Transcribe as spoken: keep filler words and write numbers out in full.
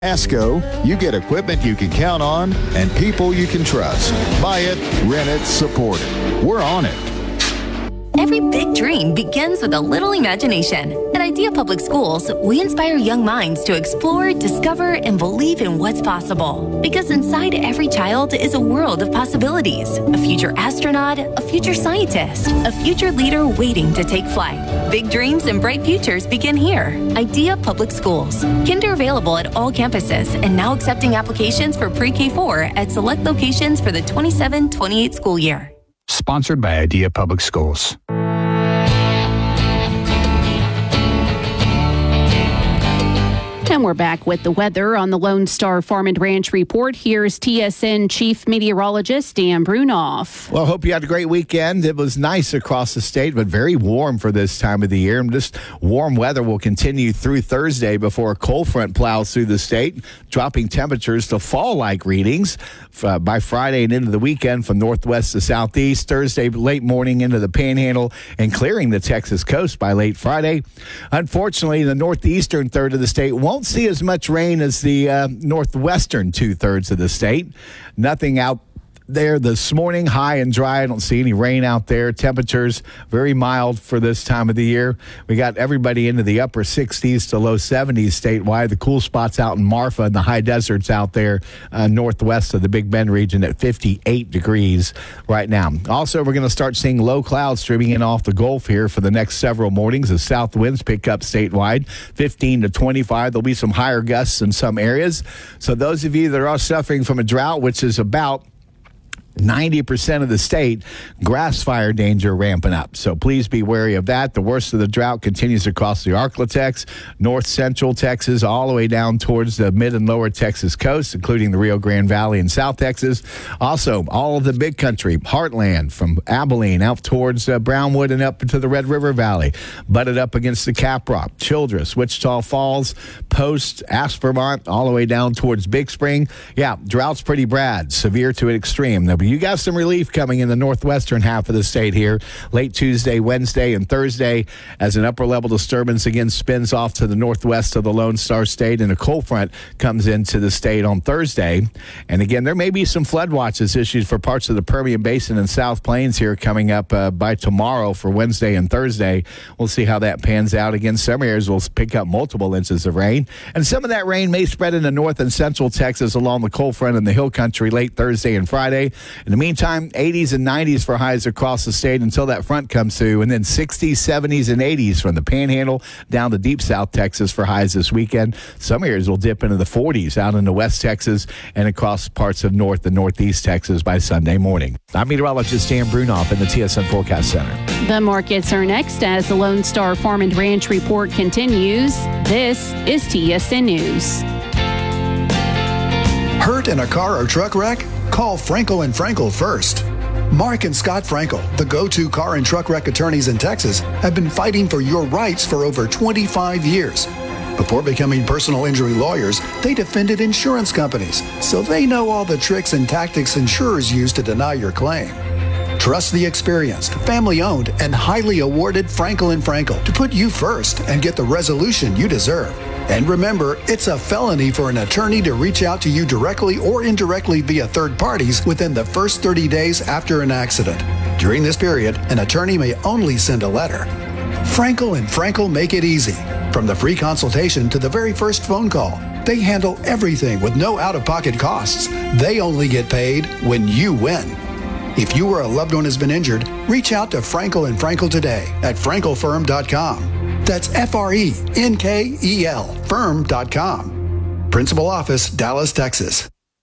ASCO, you get equipment you can count on and people you can trust. Buy it, rent it, support it. We're on it. Every big dream begins with a little imagination. At Idea Public Schools, we inspire young minds to explore, discover, and believe in what's possible. Because inside every child is a world of possibilities. A future astronaut, a future scientist, a future leader waiting to take flight. Big dreams and bright futures begin here. Idea Public Schools. Kinder available at all campuses and now accepting applications for pre-K four at select locations for the twenty-seven twenty-eight school year. Sponsored by Idea Public Schools. And we're back with the weather on the Lone Star Farm and Ranch Report. Here's T S N Chief Meteorologist Dan Brunoff. Well, hope you had a great weekend. It was nice across the state, but very warm for this time of the year. And just warm weather will continue through Thursday before a cold front plows through the state, dropping temperatures to fall-like readings uh, by Friday and into the weekend from northwest to southeast. Thursday, late morning into the Panhandle and clearing the Texas coast by late Friday. Unfortunately, the northeastern third of the state won't see as much rain as the uh, northwestern two-thirds of the state. Nothing out there this morning, high and dry. I don't see any rain out there. Temperatures very mild for this time of the year. We got everybody into the upper sixties to low seventies statewide. The cool spots out in Marfa and the high deserts out there uh, northwest of the Big Bend region at fifty-eight degrees right now. Also, we're going to start seeing low clouds streaming in off the Gulf here for the next several mornings as south winds pick up statewide, fifteen to twenty-five. There'll be some higher gusts in some areas. So those of you that are suffering from a drought, which is about ninety percent of the state, grass fire danger ramping up. So please be wary of that. The worst of the drought continues across the Arklatex, north central Texas, all the way down towards the mid and lower Texas coast, including the Rio Grande Valley and South Texas. Also, all of the big country, heartland from Abilene out towards uh, Brownwood and up into the Red River Valley, butted up against the Caprock, Childress, Wichita Falls, Post, Aspermont, all the way down towards Big Spring. Yeah, drought's pretty bad, severe to an extreme. Now, you got some relief coming in the northwestern half of the state here late Tuesday, Wednesday, and Thursday as an upper-level disturbance again spins off to the northwest of the Lone Star State, and a cold front comes into the state on Thursday. And again, there may be some flood watches issued for parts of the Permian Basin and South Plains here coming up uh, by tomorrow for Wednesday and Thursday. We'll see how that pans out. Again, some areas will pick up multiple inches of rain, and some of that rain may spread into north and central Texas along the cold front in the hill country late Thursday and Friday. In the meantime, eighties and nineties for highs across the state until that front comes through, and then sixties, seventies, and eighties from the Panhandle down to deep South Texas for highs this weekend. Some areas will dip into the forties out into West Texas and across parts of North and Northeast Texas by Sunday morning. I'm meteorologist Dan Brunoff in the T S N Forecast Center. The markets are next as the Lone Star Farm and Ranch Report continues. This is T S N News. Hurt in a car or truck wreck? Call Frankel and Frankel first. Mark and Scott Frankel, the go-to car and truck wreck attorneys in Texas, have been fighting for your rights for over twenty-five years. Before becoming personal injury lawyers, they defended insurance companies, so they know all the tricks and tactics insurers use to deny your claim. Trust the experienced, family-owned, and highly awarded Frankel and Frankel to put you first and get the resolution you deserve. And remember, it's a felony for an attorney to reach out to you directly or indirectly via third parties within the first thirty days after an accident. During this period, an attorney may only send a letter. Frankel and Frankel make it easy. From the free consultation to the very first phone call, they handle everything with no out-of-pocket costs. They only get paid when you win. If you or a loved one has been injured, reach out to Frankel and Frankel today at frankel firm dot com. That's F R E N K E L firm dot com. Principal office, Dallas, Texas.